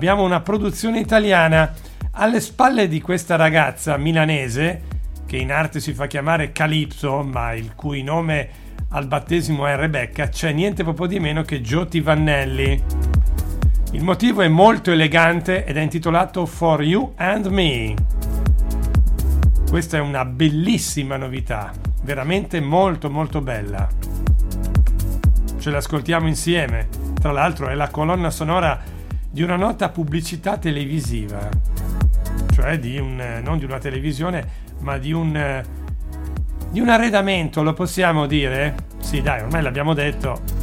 Abbiamo una produzione italiana alle spalle di questa ragazza milanese che in arte si fa chiamare Calypso, ma il cui nome al battesimo è Rebecca. C'è niente proprio di meno che Gioti Vannelli. Il motivo è molto elegante ed è intitolato For You and Me. Questa è una bellissima novità, veramente molto molto bella. Ce l'ascoltiamo insieme. Tra l'altro è la colonna sonora di una nota pubblicità televisiva, cioè non di una televisione, ma di un arredamento, lo possiamo dire? Sì, dai, ormai l'abbiamo detto.